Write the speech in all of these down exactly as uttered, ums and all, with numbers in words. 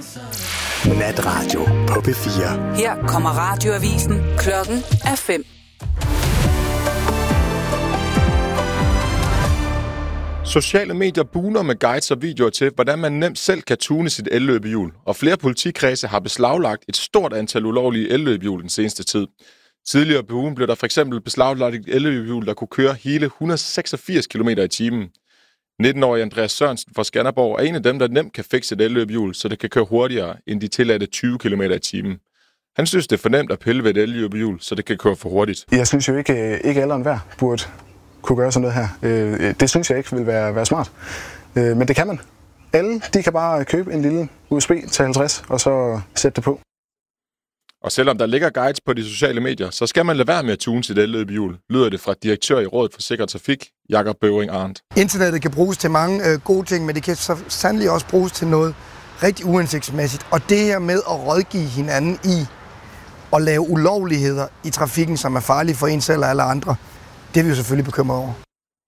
Natradio på P fire. Her kommer radioavisen. Klokken er fem. Sociale medier boomer med guides og videoer til, hvordan man nemt selv kan tune sit elløbehjul. Og flere politikredse har beslaglagt et stort antal ulovlige elløbehjul den seneste tid. Tidligere på ugen blev der for eksempel beslaglagt et elløbehjul, der kunne køre hele et hundrede og seksogfirs kilometer i timen. nitten-årige Andreas Sørensen fra Skanderborg er en af dem, der nemt kan fikse et elløbehjul, så det kan køre hurtigere end de tilladte tyve kilometer i timen. Han synes, det er for nemt at pille ved et elløbehjul, så det kan køre for hurtigt. Jeg synes jo ikke, ikke alle og enhver burde kunne gøre sådan noget her. Det synes jeg ikke vil være, være smart. Men det kan man. Alle de kan bare købe en lille U S B til halvtreds, og så sætte det på. Og selvom der ligger guides på de sociale medier, så skal man lade være med at tune sit elløbehjul, lyder det fra direktør i Rådet for Sikker Trafik, Jakob Bøvring Arndt. Internettet kan bruges til mange øh, gode ting, men det kan så sandelig også bruges til noget rigtig uhensigtsmæssigt. Og det her med at rådgive hinanden i at lave ulovligheder i trafikken, som er farlige for en selv og alle andre, det er vi jo selvfølgelig bekymret over.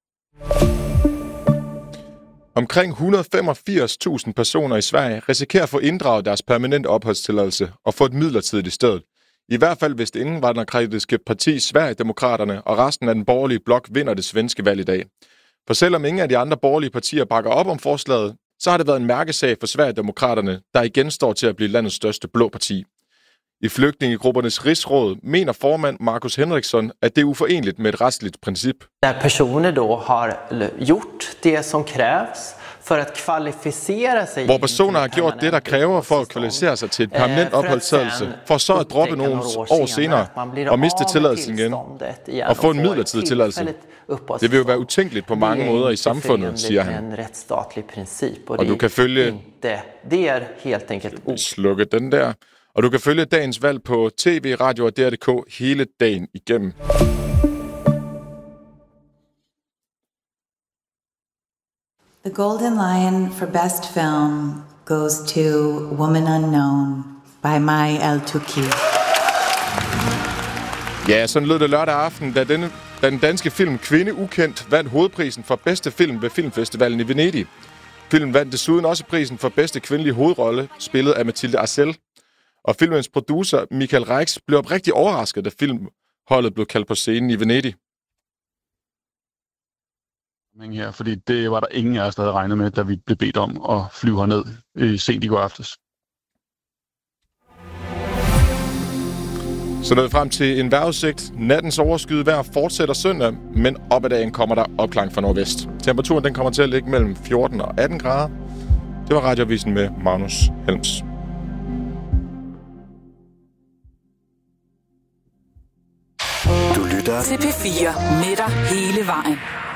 Omkring et hundrede og femogfirs tusind personer i Sverige risikerer at få inddraget deres permanente opholdstilladelse og få et midlertidigt i stedet. I hvert fald hvis det indvandrerkritiske parti Sverigedemokraterne og resten af den borgerlige blok vinder det svenske valg i dag. For selvom ingen af de andre borgerlige partier bakker op om forslaget, så har det været en mærkesag for Sverigedemokraterne, der igen står til at blive landets største blå parti. I Flygtningegruppernes Rigsråd mener formand Markus Henriksson, at det er uforenligt med et retsligt princip. När personer då har gjort det som krävs för att kvalificera sig. Hvor personer har gjort det, der kræver for at kvalificere sig til et permanent opholdstilladelse, for så at droppe nogle år senere og miste tilladelsen igen og få en midlertidig tilladelse. Det vil jo være utænkeligt på mange måder i samfundet, siger han. Og du kan følge... Det er helt enkelt... Slukke den der. Og du kan følge dagens valg på tv, radio og D R punktum d k hele dagen igennem. The Golden Lion for Best Film goes to Woman Unknown by Mai Al-Touki. Ja, sådan lød det lørdag aften, da, denne, da den danske film Kvinde Ukendt vandt hovedprisen for bedste film ved Filmfestivalen i Venedig. Filmen vandt desuden også prisen for bedste kvindelige hovedrolle, spillet af Mathilde Arcel. Og filmens producer, Michael Rex, blev oprigtigt overrasket, da filmholdet blev kaldt på scenen i Venedig. Her, fordi det var der ingen af os, der havde regnet med, da vi blev bedt om at flyve herned øh, sent i går aftes. Så nåede frem til en vejrudsigt. Nattens overskyet vejr fortsætter søndag, men op ad dagen kommer der opklang fra nordvest. Temperaturen den kommer til at ligge mellem fjorten og atten grader. Det var Radioavisen med Magnus Helms. Du lytter til P fire med dig hele vejen.